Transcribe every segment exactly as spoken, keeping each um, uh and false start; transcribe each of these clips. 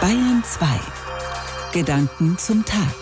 Bayern zwei. Gedanken zum Tag.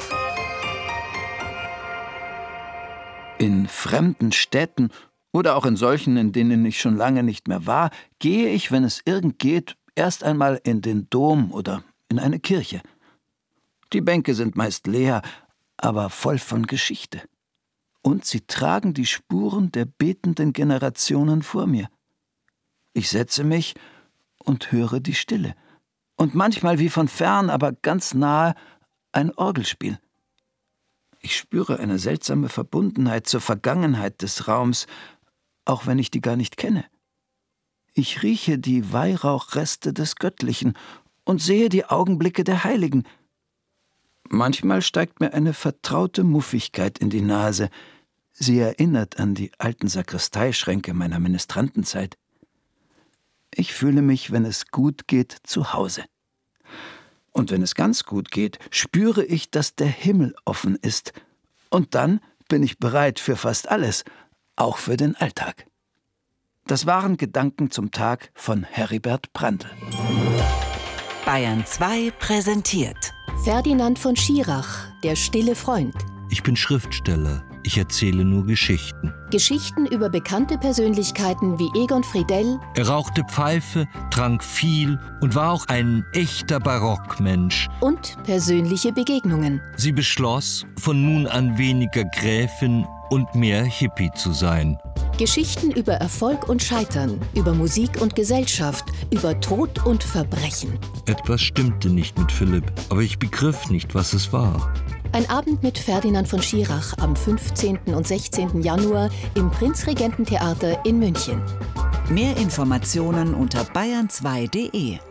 In fremden Städten oder auch in solchen, in denen ich schon lange nicht mehr war, gehe ich, wenn es irgend geht, erst einmal in den Dom oder in eine Kirche. Die Bänke sind meist leer, aber voll von Geschichte. Und sie tragen die Spuren der betenden Generationen vor mir. Ich setze mich und höre die Stille. Und manchmal wie von fern, aber ganz nahe, ein Orgelspiel. Ich spüre eine seltsame Verbundenheit zur Vergangenheit des Raums, auch wenn ich die gar nicht kenne. Ich rieche die Weihrauchreste des Göttlichen und sehe die Augenblicke der Heiligen. Manchmal steigt mir eine vertraute Muffigkeit in die Nase. Sie erinnert an die alten Sakristeischränke meiner Ministrantenzeit. Ich fühle mich, wenn es gut geht, zu Hause. Und wenn es ganz gut geht, spüre ich, dass der Himmel offen ist. Und dann bin ich bereit für fast alles, auch für den Alltag. Das waren Gedanken zum Tag von Heribert Prantl. Bayern zwei präsentiert Ferdinand von Schirach, der stille Freund. Ich bin Schriftsteller. Ich erzähle nur Geschichten. Geschichten über bekannte Persönlichkeiten wie Egon Friedell. Er rauchte Pfeife, trank viel und war auch ein echter Barockmensch. Und persönliche Begegnungen. Sie beschloss, von nun an weniger Gräfin und mehr Hippie zu sein. Geschichten über Erfolg und Scheitern, über Musik und Gesellschaft, über Tod und Verbrechen. Etwas stimmte nicht mit Philipp, aber ich begriff nicht, was es war. Ein Abend mit Ferdinand von Schirach am fünfzehnten und sechzehnten Januar im Prinzregententheater in München. Mehr Informationen unter bayern zwei punkt de.